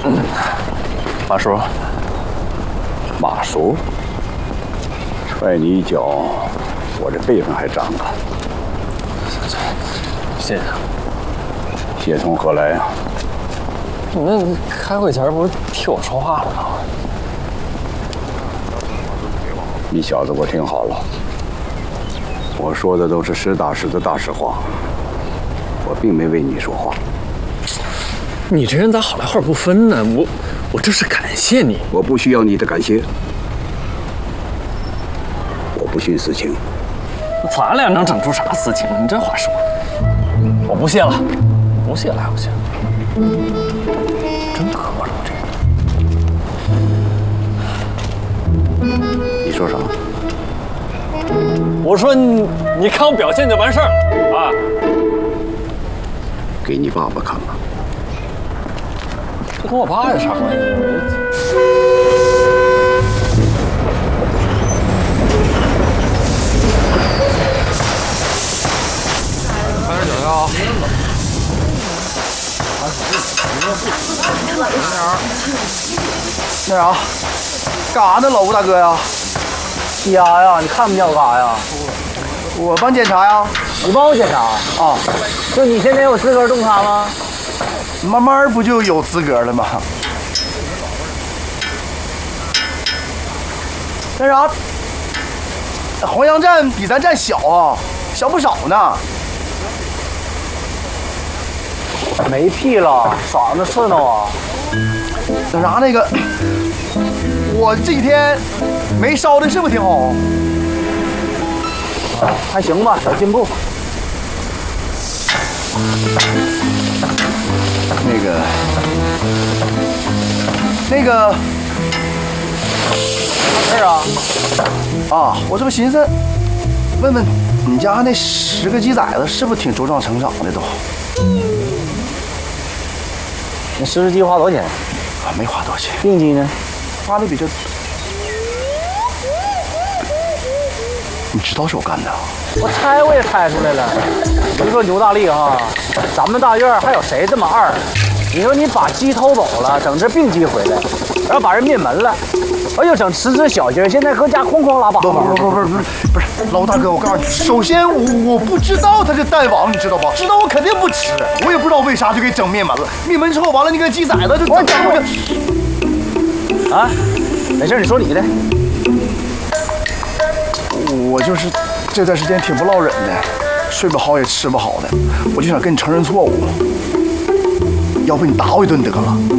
马叔， 马叔，踹你一脚，我这背上还长了。 谢谢。 谢从何来啊？ 你们开会前不是替我说话了吗？ 你小子给我听好了，我说的都是实打实的大实话，我并没为你说话。 你这人咋好赖坏不分呢？我这是感谢你。 我不需要你的感谢，我不徇私情。 咱俩能整出啥私情？你这话说，我不谢了，不谢了还不谢？真磕碜，这个。 你说啥？ 我说你看我表现就完事儿了啊！ 给你爸爸看吧。 这跟我爸有啥关系？ 快点酒啊！ 那啥，干啥呢，老吴大哥呀？ 家呀，你看不见我干啥呀？ 我帮检查呀。 你帮我检查啊？ 就你现在有资格动他吗？ 慢慢不就有资格了吗？那啥，黄洋站比咱站小啊，小不少呢。 没屁了，耍那刺挠啊！ 那啥，那个，我这几天没烧的是不是挺好？ 还行吧，小进步。 那个， 啥事啊？ 啊，我这不寻思问问你家那10个鸡崽子是不是挺茁壮成长的都？ 那10只鸡花多少钱？ 啊，没花多少钱， 定鸡呢？ 花的比这。你知道是我干的啊？ 我猜我也猜出来了。你说牛大力哈，咱们大院还有谁这么二？你说你把鸡偷走了，整只病鸡回来，然后把人灭门了，哎呦，整10只小鸡，现在搁家哐哐拉粑粑。 不是，老大哥，我告诉你，首先我不知道它是蛋黄，你知道吧？知道我肯定不吃，我也不知道为啥就给整灭门了。灭门之后完了，那个鸡崽子就我整个啊，没事，你说你的。 我就是这段时间挺不落忍的，睡不好也吃不好的，我就想跟你承认错误，要不你打我一顿得了。